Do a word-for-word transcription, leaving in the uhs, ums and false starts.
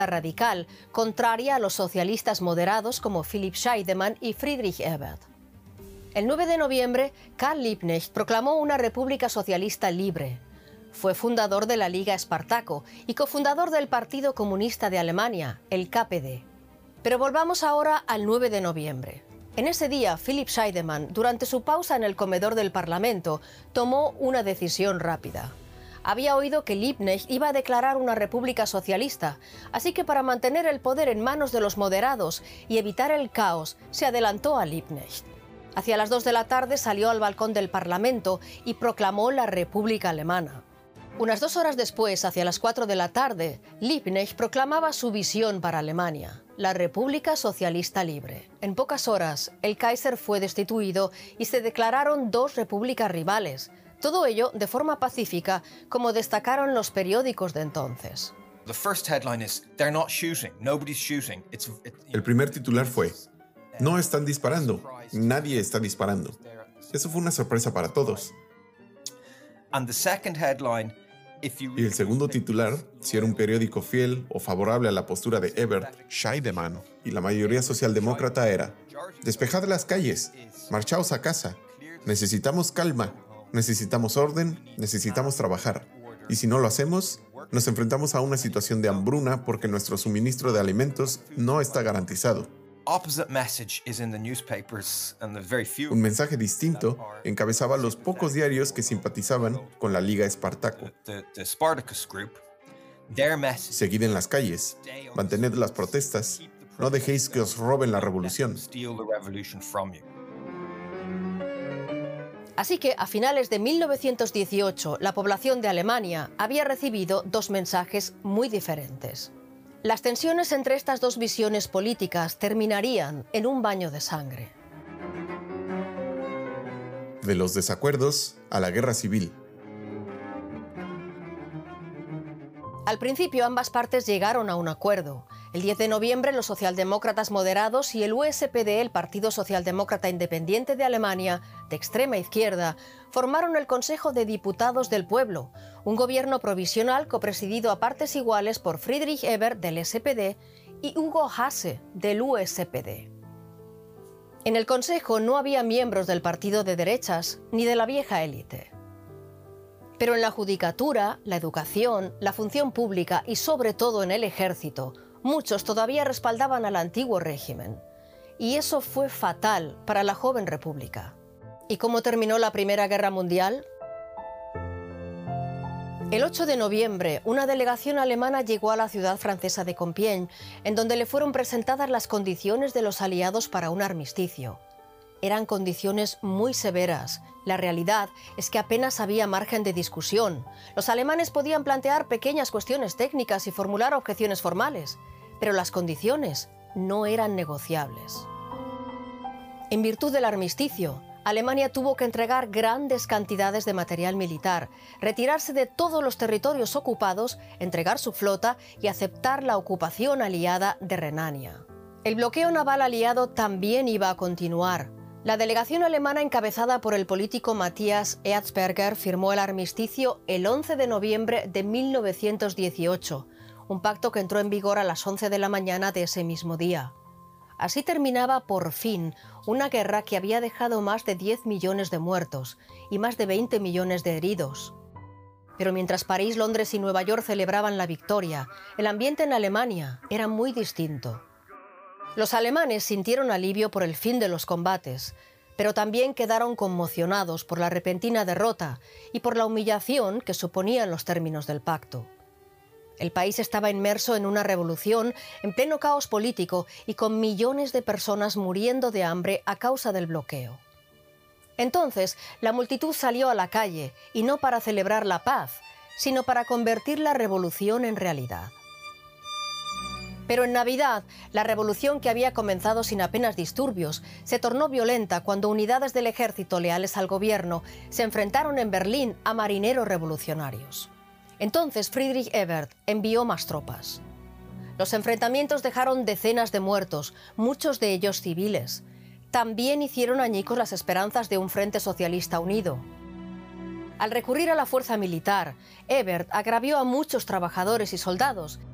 radical, contraria a los socialistas moderados como Philipp Scheidemann y Friedrich Ebert. El nueve de noviembre, Karl Liebknecht proclamó una república socialista libre. Fue fundador de la Liga Espartaco y cofundador del Partido Comunista de Alemania, el K P D. Pero volvamos ahora al nueve de noviembre. En ese día, Philipp Scheidemann, durante su pausa en el comedor del Parlamento, tomó una decisión rápida. Había oído que Liebknecht iba a declarar una república socialista, así que para mantener el poder en manos de los moderados y evitar el caos, se adelantó a Liebknecht. Hacia las dos de la tarde salió al balcón del Parlamento y proclamó la República Alemana. Unas dos horas después, hacia las cuatro de la tarde, Liebknecht proclamaba su visión para Alemania, la República Socialista Libre. En pocas horas, el Kaiser fue destituido y se declararon dos repúblicas rivales. Todo ello de forma pacífica, como destacaron los periódicos de entonces. El primer titular fue: no están disparando, nadie está disparando. Eso fue una sorpresa para todos. Y el segundo titular, si era un periódico fiel o favorable a la postura de Ebert, Scheidemann y la mayoría socialdemócrata, era: despejad las calles, marchaos a casa, necesitamos calma. Necesitamos orden, necesitamos trabajar. Y si no lo hacemos, nos enfrentamos a una situación de hambruna porque nuestro suministro de alimentos no está garantizado. Un mensaje distinto encabezaba los pocos diarios que simpatizaban con la Liga Espartaco. Seguid en las calles, mantened las protestas, no dejéis que os roben la revolución. Así que, a finales de mil novecientos dieciocho, la población de Alemania había recibido dos mensajes muy diferentes. Las tensiones entre estas dos visiones políticas terminarían en un baño de sangre. De los desacuerdos a la guerra civil. Al principio, ambas partes llegaron a un acuerdo. El diez de noviembre, los socialdemócratas moderados y el U S P D, el Partido Socialdemócrata Independiente de Alemania, de extrema izquierda, formaron el Consejo de Diputados del Pueblo, un gobierno provisional copresidido a partes iguales por Friedrich Ebert, del S P D, y Hugo Haase, del U S P D. En el Consejo no había miembros del partido de derechas ni de la vieja élite. Pero en la judicatura, la educación, la función pública y sobre todo en el ejército, muchos todavía respaldaban al antiguo régimen. Y eso fue fatal para la joven república. ¿Y cómo terminó la Primera Guerra Mundial? El ocho de noviembre, una delegación alemana llegó a la ciudad francesa de Compiègne, en donde le fueron presentadas las condiciones de los aliados para un armisticio. Eran condiciones muy severas. La realidad es que apenas había margen de discusión. Los alemanes podían plantear pequeñas cuestiones técnicas y formular objeciones formales, pero las condiciones no eran negociables. En virtud del armisticio, Alemania tuvo que entregar grandes cantidades de material militar, retirarse de todos los territorios ocupados, entregar su flota y aceptar la ocupación aliada de Renania. El bloqueo naval aliado también iba a continuar. La delegación alemana encabezada por el político Matthias Erzberger firmó el armisticio el once de noviembre de mil novecientos dieciocho, un pacto que entró en vigor a las once de la mañana de ese mismo día. Así terminaba por fin una guerra que había dejado más de diez millones de muertos y más de veinte millones de heridos. Pero mientras París, Londres y Nueva York celebraban la victoria, el ambiente en Alemania era muy distinto. Los alemanes sintieron alivio por el fin de los combates, pero también quedaron conmocionados por la repentina derrota y por la humillación que suponían los términos del pacto. El país estaba inmerso en una revolución, en pleno caos político y con millones de personas muriendo de hambre a causa del bloqueo. Entonces, la multitud salió a la calle, y no para celebrar la paz, sino para convertir la revolución en realidad. Pero en Navidad, la revolución que había comenzado sin apenas disturbios se tornó violenta cuando unidades del ejército leales al gobierno se enfrentaron en Berlín a marineros revolucionarios. Entonces Friedrich Ebert envió más tropas. Los enfrentamientos dejaron decenas de muertos, muchos de ellos civiles. También hicieron añicos las esperanzas de un frente socialista unido. Al recurrir a la fuerza militar, Ebert agravió a muchos trabajadores y soldados